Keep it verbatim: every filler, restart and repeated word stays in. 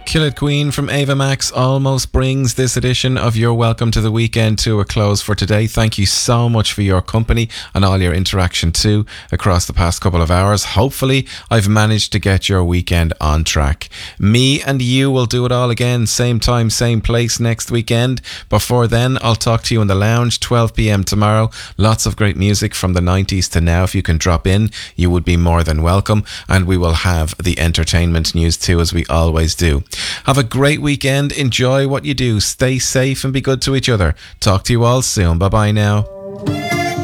Kill It Queen from Ava Max almost brings this edition of Your Welcome to the Weekend to a close for today. Thank you so much for your company and all your interaction too across the past couple of hours. Hopefully I've managed to get your weekend on track. Me and you will do it all again, same time, same place next weekend. Before then, I'll talk to you in the lounge, twelve p.m. tomorrow. Lots of great music from the nineties to now. If you can drop in, you would be more than welcome. And we will have the entertainment news too, as we always do. Have a great weekend. Enjoy what you do. Stay safe and be good to each other. Talk to you all soon. Bye bye now.